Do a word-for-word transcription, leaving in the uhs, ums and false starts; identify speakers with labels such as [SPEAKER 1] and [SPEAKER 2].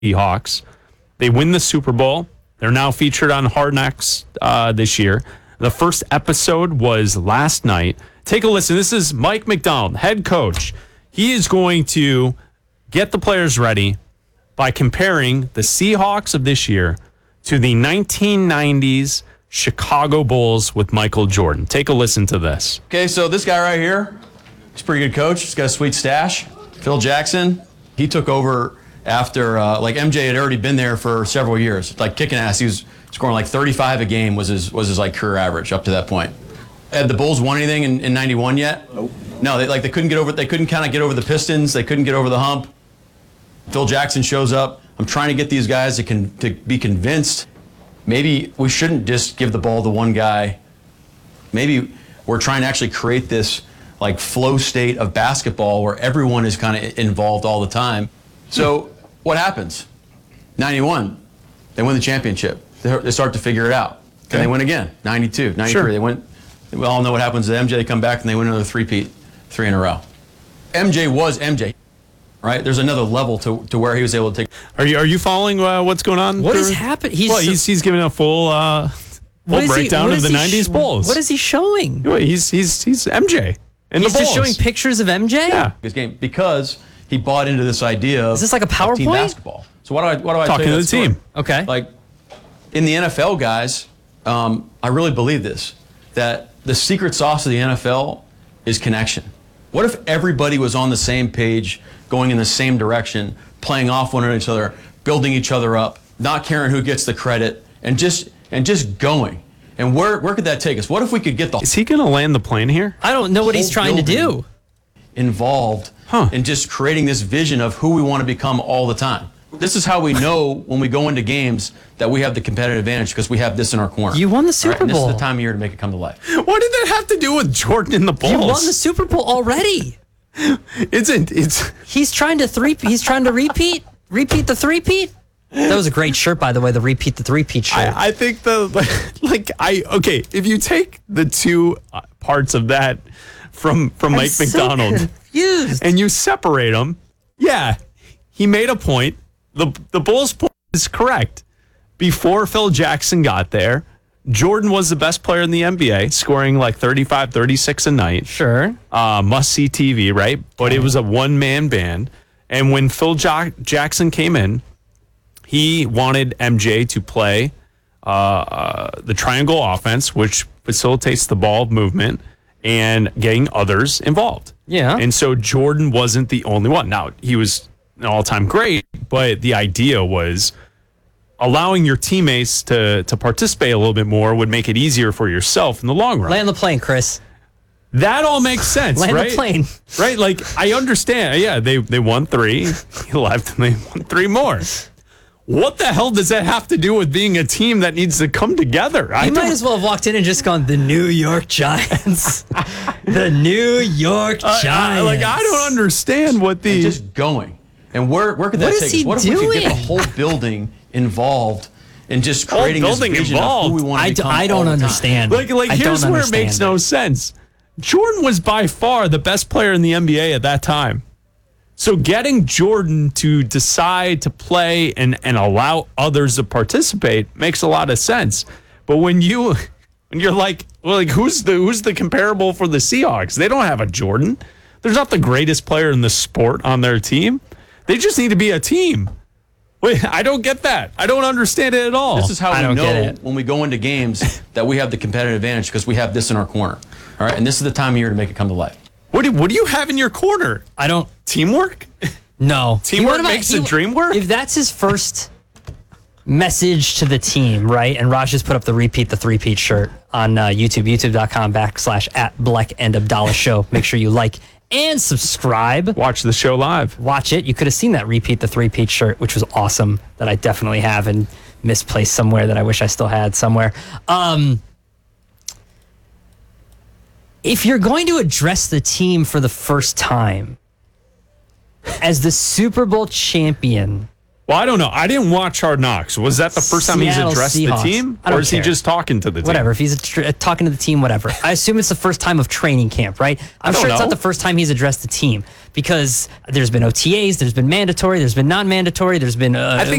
[SPEAKER 1] Seahawks. They win the Super Bowl. They're now featured on Hard Knocks uh, this year. The first episode was last night. Take a listen. This is Mike Macdonald, head coach. He is going to get the players ready by comparing the Seahawks of this year to the nineteen nineties Chicago Bulls with Michael Jordan. Take a listen to this.
[SPEAKER 2] Okay, so this guy right here, he's a pretty good coach. He's got a sweet stash. Phil Jackson, he took over after, uh, like M J had already been there for several years, like kicking ass. He was scoring like thirty-five a game was his was his like career average up to that point. Had the Bulls won anything in, in ninety-one yet? Nope. No, they like they couldn't get over. They couldn't kind of get over the Pistons. They couldn't get over the hump. Phil Jackson shows up. I'm trying to get these guys to con, to be convinced. Maybe we shouldn't just give the ball to one guy. Maybe we're trying to actually create this like flow state of basketball where everyone is kind of involved all the time. So what happens? ninety-one, they win the championship. They, they start to figure it out. Can okay. they win again? ninety-two, ninety-three, sure. they win. We all know what happens to M J. They come back and they win another three-peat, three in a row. M J was M J, right? There's another level to, to where he was able to take.
[SPEAKER 1] Are you are you following uh, what's going on?
[SPEAKER 3] What is happening? He's
[SPEAKER 1] well, he's he's giving a full uh, full breakdown
[SPEAKER 3] he,
[SPEAKER 1] of the nineties
[SPEAKER 3] sh-
[SPEAKER 1] Bulls.
[SPEAKER 3] What is he showing?
[SPEAKER 1] He's he's he's M J. And
[SPEAKER 3] he's
[SPEAKER 1] the
[SPEAKER 3] just showing pictures of M J.
[SPEAKER 1] Yeah,
[SPEAKER 2] this game because he bought into this idea of
[SPEAKER 3] is this like a PowerPoint?
[SPEAKER 2] Team basketball. So what do I what do I
[SPEAKER 1] talking
[SPEAKER 2] tell you
[SPEAKER 1] to the team?
[SPEAKER 2] Story?
[SPEAKER 3] Okay,
[SPEAKER 2] like in the N F L, guys, um, I really believe this that the secret sauce of the N F L is connection. What if everybody was on the same page, going in the same direction, playing off one each other, building each other up, not caring who gets the credit, and just and just going? And where where could that take us? What if we could get the
[SPEAKER 1] Is he going to land the plane here?
[SPEAKER 3] I don't know what he's trying to do.
[SPEAKER 2] Involved
[SPEAKER 1] huh.
[SPEAKER 2] in just creating this vision of who we want to become all the time. This is how we know when we go into games that we have the competitive advantage because we have this in our corner.
[SPEAKER 3] You won the Super
[SPEAKER 2] right? and
[SPEAKER 3] Bowl.
[SPEAKER 2] This is the time of year to make it come to life.
[SPEAKER 1] What did that have to do with Jordan and the Bulls?
[SPEAKER 3] You won the Super Bowl already.
[SPEAKER 1] Isn't it's?
[SPEAKER 3] He's trying to three. He's trying to repeat, repeat the three-peat. That was a great shirt, by the way. The repeat the three-peat shirt.
[SPEAKER 1] I, I think the like I okay. If you take the two parts of that from from
[SPEAKER 3] I'm
[SPEAKER 1] Mike
[SPEAKER 3] so
[SPEAKER 1] Macdonald
[SPEAKER 3] confused.
[SPEAKER 1] and you separate them, yeah, he made a point. The the Bulls' point is correct. Before Phil Jackson got there, Jordan was the best player in the N B A, scoring like thirty-five, thirty-six a night.
[SPEAKER 3] Sure.
[SPEAKER 1] Uh, must-see T V, right? But it was a one-man band. And when Phil jo- Jackson came in, he wanted M J to play uh, uh, the triangle offense, which facilitates the ball movement and getting others involved.
[SPEAKER 3] Yeah.
[SPEAKER 1] And so Jordan wasn't the only one. Now, he was an all-time great, but the idea was allowing your teammates to to participate a little bit more would make it easier for yourself in the long run.
[SPEAKER 3] Land the plane, Chris.
[SPEAKER 1] That all makes sense,
[SPEAKER 3] Land
[SPEAKER 1] right?
[SPEAKER 3] the plane.
[SPEAKER 1] Right? Like, I understand. Yeah, they, they won three. He left and they won three more. What the hell does that have to do with being a team that needs to come together? I
[SPEAKER 3] You might as well have walked in and just gone, the New York Giants. The New York
[SPEAKER 1] uh,
[SPEAKER 3] Giants.
[SPEAKER 1] I, like, I don't understand what the...
[SPEAKER 2] And just going. And where where could that
[SPEAKER 3] What
[SPEAKER 2] take
[SPEAKER 3] is he
[SPEAKER 2] us? What if we could get the
[SPEAKER 3] doing?
[SPEAKER 2] whole building involved in just
[SPEAKER 1] Whole
[SPEAKER 2] creating this
[SPEAKER 1] building
[SPEAKER 2] vision
[SPEAKER 1] involved?
[SPEAKER 2] of who we want to
[SPEAKER 3] I, d-
[SPEAKER 2] become
[SPEAKER 3] I don't
[SPEAKER 2] all the time?
[SPEAKER 3] understand.
[SPEAKER 1] Like, like
[SPEAKER 3] I
[SPEAKER 1] here's
[SPEAKER 3] don't
[SPEAKER 1] where it makes
[SPEAKER 3] understand
[SPEAKER 1] no
[SPEAKER 3] it.
[SPEAKER 1] sense. Jordan was by far the best player in the N B A at that time. So getting Jordan to decide to play and, and allow others to participate makes a lot of sense. But when you when you're like, well, like who's the who's the comparable for the Seahawks? They don't have a Jordan. There's not the greatest player in the sport on their team. They just need to be a team. Wait, I don't get that. I don't understand it at all.
[SPEAKER 2] This is how
[SPEAKER 3] I
[SPEAKER 2] we
[SPEAKER 3] don't get
[SPEAKER 2] know
[SPEAKER 3] it.
[SPEAKER 2] when we go into games that we have the competitive advantage because we have this in our corner. All right, and this is the time of year to make it come to life.
[SPEAKER 1] What do, what do you have in your corner?
[SPEAKER 3] I don't.
[SPEAKER 1] Teamwork?
[SPEAKER 3] No.
[SPEAKER 1] Teamwork
[SPEAKER 3] What about-
[SPEAKER 1] makes the dream work?
[SPEAKER 3] If that's his first message to the team, right? And Raj just put up the repeat the three-peat shirt on uh, YouTube, youtube.com backslash at Bleck and Abdallah Show. Make sure you like and subscribe.
[SPEAKER 1] Watch the show live.
[SPEAKER 3] Watch it. You could have seen that repeat the three-peat shirt, which was awesome, that I definitely have and misplaced somewhere that I wish I still had somewhere. Um, if you're going to address the team for the first time as the Super Bowl champion
[SPEAKER 1] Well, I don't know. I didn't watch Hard Knocks. Was that the first time
[SPEAKER 3] Seattle
[SPEAKER 1] he's addressed
[SPEAKER 3] Seahawks.
[SPEAKER 1] the team?
[SPEAKER 3] I don't
[SPEAKER 1] Or is he
[SPEAKER 3] care.
[SPEAKER 1] just talking to the team?
[SPEAKER 3] Whatever. If he's a tr- talking to the team, whatever. I assume it's the first time of training camp, right? I'm
[SPEAKER 1] don't
[SPEAKER 3] sure it's
[SPEAKER 1] know.
[SPEAKER 3] not the first time he's addressed the team because there's been O T As, there's been mandatory, there's been non-mandatory, there's been uh,
[SPEAKER 1] I think